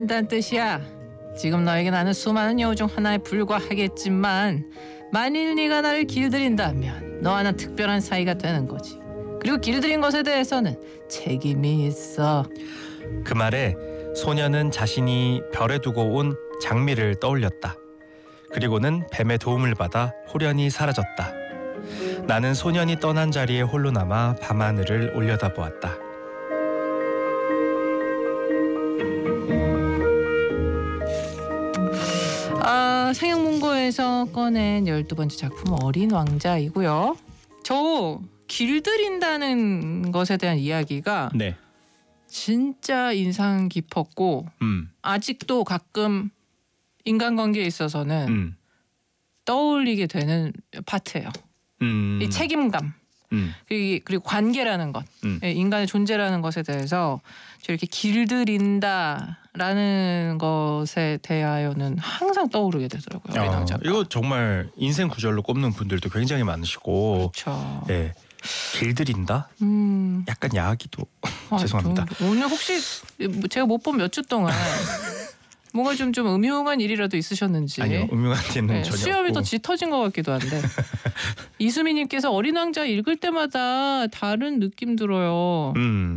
한다는 뜻이야. 지금 너에게 나는 수많은 여우 중 하나에 불과하겠지만 만일 네가 나를 길들인다면 너와 난 특별한 사이가 되는 거지. 그리고 길들인 것에 대해서는 책임이 있어. 그 말에 소녀는 자신이 별에 두고 온 장미를 떠올렸다. 그리고는 뱀의 도움을 받아 호련히 사라졌다. 나는 소년이 떠난 자리에 홀로 남아 밤하늘을 올려다보았다. 상영문고에서 꺼낸 12번째 작품 어린 왕자이고요. 저 길들인다는 것에 대한 이야기가 네. 진짜 인상 깊었고 아직도 가끔 인간관계에 있어서는 떠올리게 되는 파트예요. 이 책임감 그리고 관계라는 것, 인간의 존재라는 것에 대해서 저렇게 길들인다라는 것에 대하여는 항상 떠오르게 되더라고요. 어린 왕자가. 이거 정말 인생 구절로 꼽는 분들도 굉장히 많으시고. 그렇죠. 네. 길들인다? 약간 야하기도. 죄송합니다. 오늘 혹시 제가 못 본 몇 주 동안 뭔가 좀 음흉한 일이라도 있으셨는지. 아니요, 음흉한 일은 전혀 수염이 없고. 더 짙어진 것 같기도 한데. 이수미님께서 어린 왕자 읽을 때마다 다른 느낌 들어요.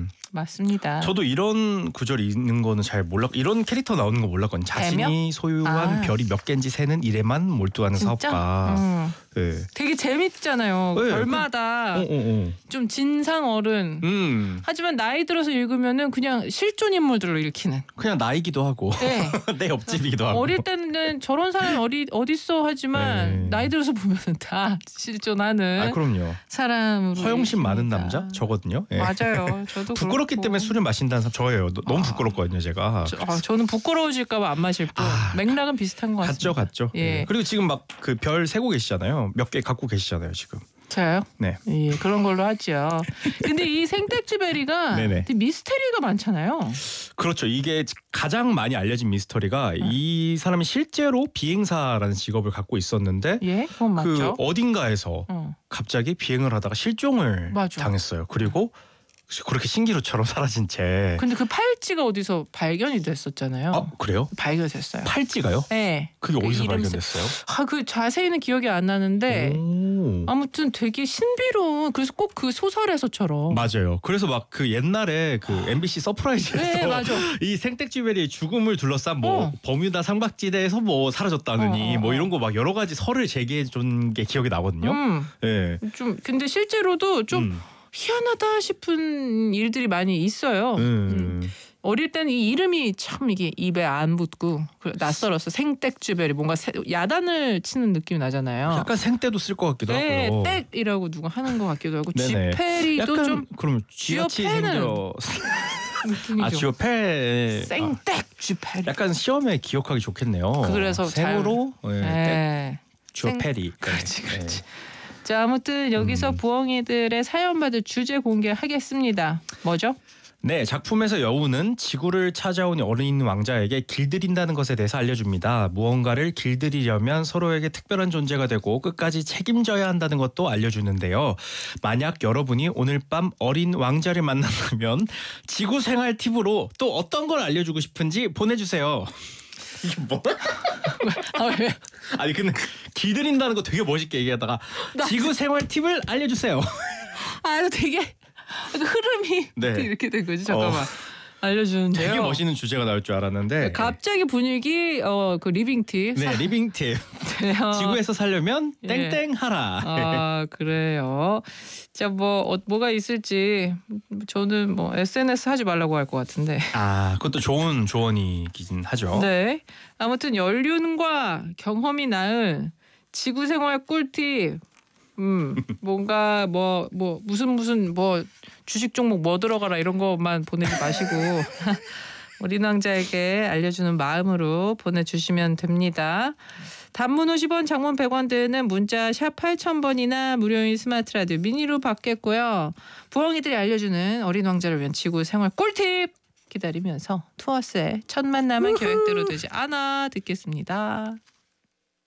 맞습니다. 저도 이런 구절이 있는 거는 잘 몰랐. 이런 캐릭터 나오는 거 몰랐거든요. 자신이 소유한 별이 몇 개인지 세는 일에만 몰두하는 진짜? 사업가. 네. 되게 재밌잖아요. 네, 별마다 좀 진상 어른. 하지만 나이 들어서 읽으면은 그냥 실존 인물들로 읽히는. 그냥 나이기도 하고. 네. 내 옆집이기도 하고. 어릴 때는 저런 사람 어딨어 하지만 네. 나이 들어서 보면은 다 실존하는 그럼요. 사람으로. 허영심 많은 읽힙니다. 남자 저거든요. 네. 맞아요. 저도 부끄럽기 그렇고. 때문에 술을 마신다는 사람 저예요. 너무 부끄럽거든요, 제가. 저는 부끄러워질까봐 안 마실 뿐. 맥락은 비슷한 것 같습니다. 같죠. 예. 네. 그리고 지금 막 그 별 세고 계시잖아요. 몇 개 갖고 계시잖아요, 지금. 저요? 네. 예, 그런 걸로 하죠. 근데 이 생택쥐베리가 네네. 미스테리가 많잖아요. 그렇죠. 이게 가장 많이 알려진 미스터리가 이 사람이 실제로 비행사라는 직업을 갖고 있었는데 예, 그건 그 맞죠. 어딘가에서 갑자기 비행을 하다가 실종을 맞아. 당했어요. 그리고 그렇게 신기루처럼 사라진 채. 근데 그 팔찌가 어디서 발견이 됐었잖아요. 그래요? 발견됐어요. 팔찌가요? 네. 그게 그 어디서 이름 발견됐어요? 그 자세히는 기억이 안 나는데 아무튼 되게 신비로운. 그래서 꼭 그 소설에서처럼. 맞아요. 그래서 막 그 옛날에 그 MBC 서프라이즈에서 네, 맞아. 이 생택쥐베리의 죽음을 둘러싼 뭐 버뮤다 삼각지대에서 뭐 사라졌다느니 뭐 이런 거 막 여러 가지 설을 제기해 준 게 기억이 나거든요. 네. 좀 근데 실제로도 좀 희한하다 싶은 일들이 많이 있어요. 어릴 때는 이 이름이 참 이게 입에 안 붙고 낯설어서 생택쥐베리 뭔가 야단을 치는 느낌이 나잖아요. 약간 생떼도 쓸 것 같기도 네, 하고요. 땡이라고 누가 하는 것 같기도 하고. 네네. 쥐페리도 약간 좀 그럼 쥐같이 쥐어패는 생겨. 느낌이죠. 쥐어패. 생택쥐페리. 약간 시험에 기억하기 좋겠네요. 그래서 생으로 네. 쥐어패리. 그렇지. 네. 자, 아무튼 여기서 부엉이들의 사연 받을 주제 공개하겠습니다. 뭐죠? 네, 작품에서 여우는 지구를 찾아온 어린 왕자에게 길들인다는 것에 대해서 알려줍니다. 무언가를 길들이려면 서로에게 특별한 존재가 되고 끝까지 책임져야 한다는 것도 알려주는데요. 만약 여러분이 오늘 밤 어린 왕자를 만난다면 지구 생활 팁으로 또 어떤 걸 알려주고 싶은지 보내주세요. 이게 뭐야? 왜? 아니 근데 길들인다는 거 되게 멋있게 얘기하다가 지구 생활 팁을 알려주세요. 되게 흐름이 이렇게 된 거지. 잠깐만. 알려주는데요. 되게 멋있는 주제가 나올 줄 알았는데 갑자기 분위기 그 리빙 팁. 네, 리빙 팁. 지구에서 살려면 땡땡 하라. 그래요. 자, 뭐가 있을지 저는 SNS 하지 말라고 할 것 같은데. 그것도 좋은 조언이긴 하죠. 네. 아무튼 연륜과 경험이 낳은 지구 생활 꿀팁. 뭔가 무슨 주식 종목 뭐 들어가라 이런 것만 보내지 마시고 어린 왕자에게 알려주는 마음으로 보내주시면 됩니다. 단문 50원, 장문 100원 드는 문자 샵 8000번이나 무료인 스마트 라디오 미니로 받겠고요. 부엉이들이 알려주는 어린 왕자를 위한 지구 생활 꿀팁 기다리면서 투어스의 첫 만남은 계획대로 되지 않아 듣겠습니다.